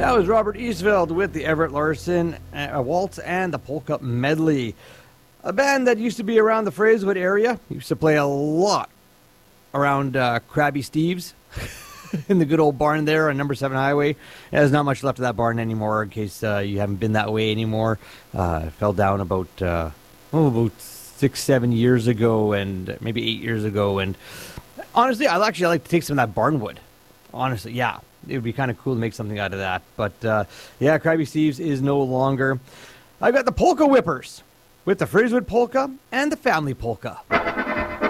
That was Robert Eastveld with the Everett Larson Waltz and the Polka Medley. A band that used to be around the Fraserwood area. Used to play a lot around Krabby Steve's in the good old barn there on number 7 Highway. There's not much left of that barn anymore in case you haven't been that way anymore. It fell down about 6-7 years ago and maybe 8 years ago. And honestly, I'd actually like to take some of that barn wood. Honestly, yeah. It would be kind of cool to make something out of that. But, yeah, Krabby Steve's is no longer. I've got the Polka Whippers with the Fraserwood Polka and the Family Polka.